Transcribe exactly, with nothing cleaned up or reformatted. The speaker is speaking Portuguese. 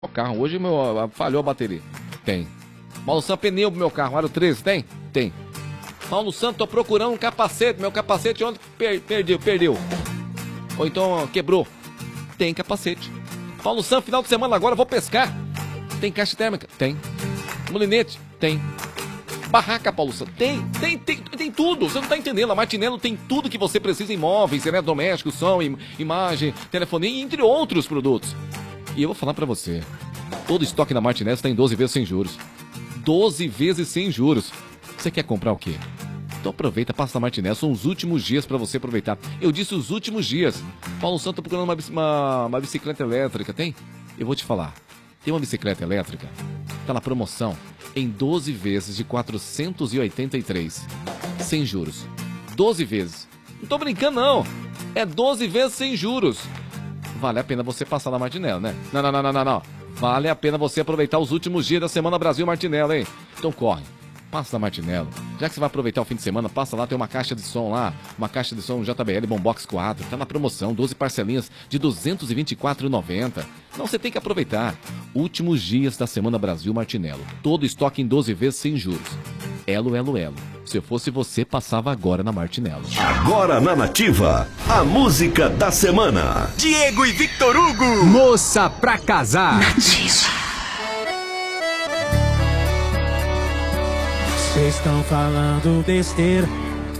O carro, hoje meu, falhou a bateria. Tem. Paulo Santos, pneu pro meu carro, aro treze, tem? Tem. Paulo Santos, tô procurando um capacete, meu capacete ontem per, perdeu, perdeu. Ou então quebrou. Tem capacete. Paulo Santos, final de semana agora eu vou pescar. Tem caixa térmica? Tem. Molinete? Tem. Barraca, Paulo Santos? Tem, tem, tem, tem tudo. Você não tá entendendo. A Martinello tem tudo que você precisa em móveis, eletrodomésticos, som, im imagem, telefonia, entre outros produtos. E eu vou falar pra você. Todo estoque da Martinello está em doze vezes sem juros. doze vezes sem juros. Você quer comprar o quê? Então aproveita, passa na Martinello. São os últimos dias para você aproveitar. Eu disse os últimos dias. Paulo Santos tá procurando uma, uma, uma bicicleta elétrica. Tem? Eu vou te falar. Tem uma bicicleta elétrica. Tá na promoção. Em doze vezes de quatrocentos e oitenta e três. Sem juros. doze vezes. Não tô brincando, não. É doze vezes sem juros. Vale a pena você passar na Martinello, né? Não, não, não, não, não, não. Vale a pena você aproveitar os últimos dias da Semana Brasil Martinello, hein? Então corre. Passa na Martinello. Já que você vai aproveitar o fim de semana, passa lá, tem uma caixa de som lá. Uma caixa de som J B L Boombox quatro. Tá na promoção, doze parcelinhas de duzentos e vinte e quatro reais e noventa centavos. Não, você tem que aproveitar. Últimos dias da Semana Brasil Martinello. Todo estoque em doze vezes sem juros. Elo, elo, elo. Se eu fosse você, passava agora na Martinello. Agora na Nativa, a música da semana. Diego e Victor Hugo. Moça pra casar. Nativa. Vocês estão falando besteira.